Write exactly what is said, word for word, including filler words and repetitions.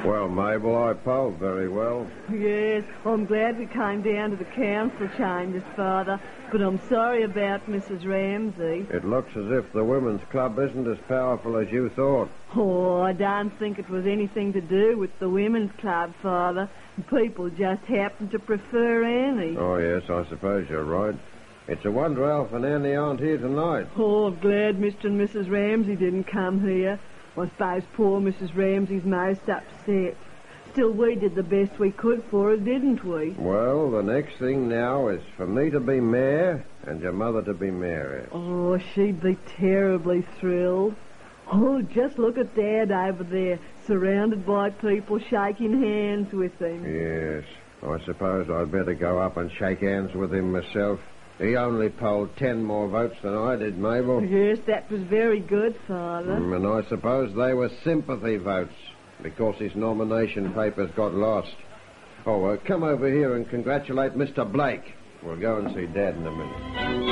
Well, Mabel, I polled very well. Yes, I'm glad we came down to the council chambers, Father, but I'm sorry about Missus Ramsey. It looks as if the women's club isn't as powerful as you thought. Oh, I don't think it was anything to do with the women's club, Father. People just happen to prefer Annie. Oh, yes, I suppose you're right. It's a wonder Alf and Annie aren't here tonight. Oh, I'm glad Mister and Missus Ramsey didn't come here. I suppose poor Missus Ramsey's most upset. Still, we did the best we could for her, didn't we? Well, the next thing now is for me to be mayor and your mother to be mayoress. Oh, she'd be terribly thrilled. Oh, just look at Dad over there, surrounded by people shaking hands with him. Yes, I suppose I'd better go up and shake hands with him myself. He only polled ten more votes than I did, Mabel. Yes, that was very good, Father. Mm, and I suppose they were sympathy votes, because his nomination papers got lost. Oh, uh, come over here and congratulate Mister Blake. We'll go and see Dad in a minute.